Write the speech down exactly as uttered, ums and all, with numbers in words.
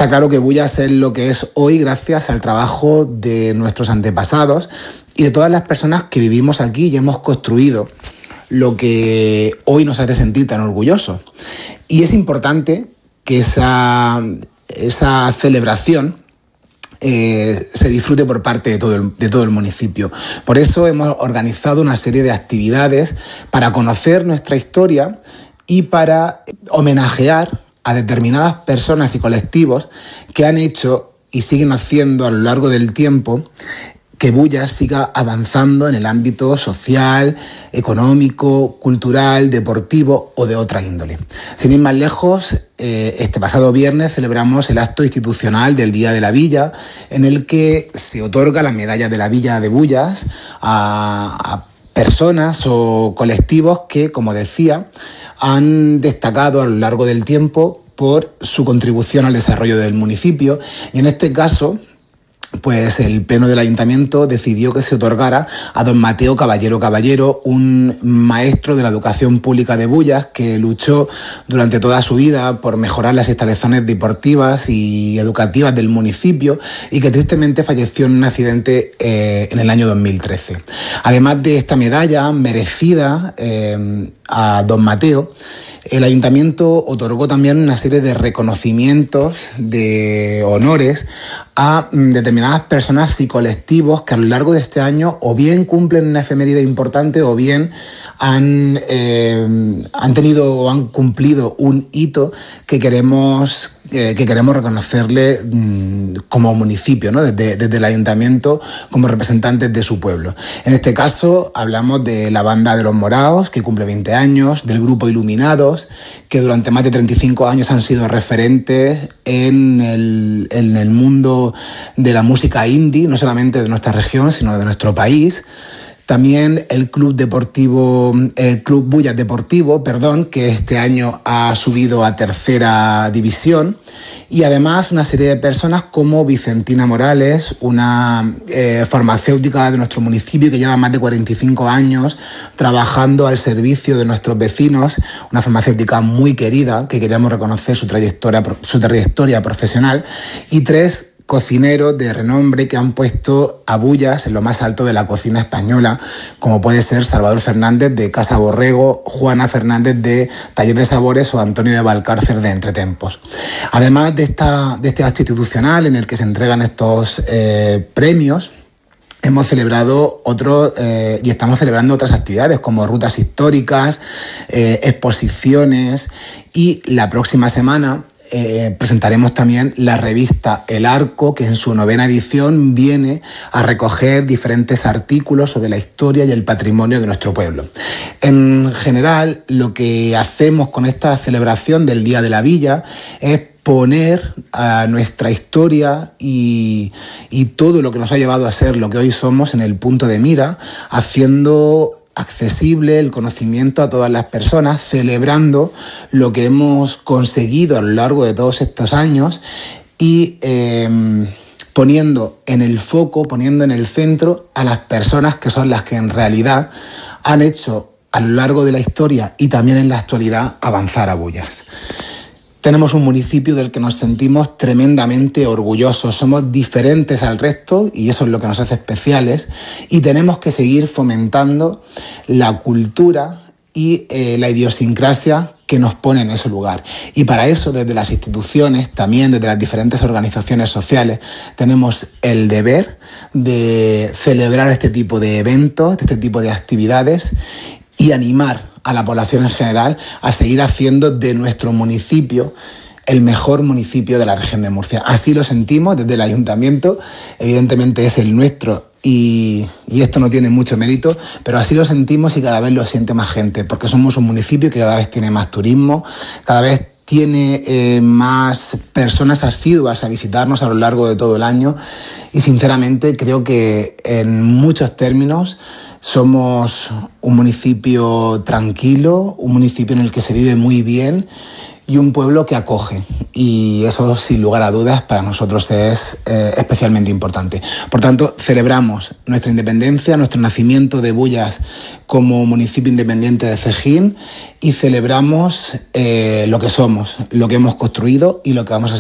Está claro que Bullas es lo que es hoy gracias al trabajo de nuestros antepasados y de todas las personas que vivimos aquí y hemos construido lo que hoy nos hace sentir tan orgullosos. Y es importante que esa, esa celebración eh, se disfrute por parte de todo, el, de todo el municipio. Por eso hemos organizado una serie de actividades para conocer nuestra historia y para homenajear a determinadas personas y colectivos que han hecho y siguen haciendo a lo largo del tiempo que Bullas siga avanzando en el ámbito social, económico, cultural, deportivo o de otra índole. Sin ir más lejos, eh, este pasado viernes celebramos el acto institucional del Día de la Villa, en el que se otorga la medalla de la Villa de Bullas a, a personas o colectivos que, como decía, han destacado a lo largo del tiempo por su contribución al desarrollo del municipio. Y en este caso, pues el Pleno del Ayuntamiento decidió que se otorgara a don Mateo Caballero Caballero, un maestro de la educación pública de Bullas que luchó durante toda su vida por mejorar las instalaciones deportivas y educativas del municipio y que tristemente falleció en un accidente eh, en el año dos mil trece. Además de esta medalla merecida eh, a don Mateo, el Ayuntamiento otorgó también una serie de reconocimientos, de honores a determinadas personas y colectivos que a lo largo de este año o bien cumplen una efeméride importante o bien han, eh, han tenido o han cumplido un hito que queremos, eh, que queremos reconocerle mmm, como municipio, ¿no? Desde, desde el Ayuntamiento, como representantes de su pueblo. En este caso hablamos de la Banda de los Moraos, que cumple veinte años, del Grupo Iluminados, que durante más de treinta y cinco años han sido referentes en el, en el mundo de la música indie, no solamente de nuestra región, sino de nuestro país. También el Club Deportivo, el Club Bullas Deportivo, perdón, que este año ha subido a tercera división. Y además una serie de personas como Vicentina Morales, una eh, farmacéutica de nuestro municipio que lleva más de cuarenta y cinco años trabajando al servicio de nuestros vecinos, una farmacéutica muy querida que queríamos reconocer su trayectoria, su trayectoria profesional, y tres cocineros de renombre que han puesto a Bullas en lo más alto de la cocina española, como puede ser Salvador Fernández de Casa Borrego, Juana Fernández de Taller de Sabores o Antonio de Valcárcer de Entretempos. Además de, esta, de este acto institucional en el que se entregan estos eh, premios, hemos celebrado otros eh, y estamos celebrando otras actividades como rutas históricas, eh, exposiciones, y la próxima semana Eh, presentaremos también la revista El Arco, que en su novena edición viene a recoger diferentes artículos sobre la historia y el patrimonio de nuestro pueblo. En general, lo que hacemos con esta celebración del Día de la Villa es poner a nuestra historia y, y todo lo que nos ha llevado a ser lo que hoy somos en el punto de mira, haciendo accesible el conocimiento a todas las personas, celebrando lo que hemos conseguido a lo largo de todos estos años y eh, poniendo en el foco, poniendo en el centro a las personas que son las que en realidad han hecho a lo largo de la historia y también en la actualidad avanzar a Bullas. Tenemos un municipio del que nos sentimos tremendamente orgullosos, somos diferentes al resto y eso es lo que nos hace especiales, y tenemos que seguir fomentando la cultura y eh, la idiosincrasia que nos pone en ese lugar. Y para eso, desde las instituciones, también desde las diferentes organizaciones sociales, tenemos el deber de celebrar este tipo de eventos, este tipo de actividades y animar a la población en general a seguir haciendo de nuestro municipio el mejor municipio de la región de Murcia. Así lo sentimos desde el Ayuntamiento, evidentemente es el nuestro y, y esto no tiene mucho mérito, pero así lo sentimos y cada vez lo siente más gente, porque somos un municipio que cada vez tiene más turismo, cada vez tiene eh, más personas asiduas a visitarnos a lo largo de todo el año y sinceramente creo que en muchos términos somos un municipio tranquilo, un municipio en el que se vive muy bien y un pueblo que acoge, y eso sin lugar a dudas para nosotros es eh, especialmente importante. Por tanto, celebramos nuestra independencia, nuestro nacimiento de Bullas como municipio independiente de Cejín y celebramos eh, lo que somos, lo que hemos construido y lo que vamos a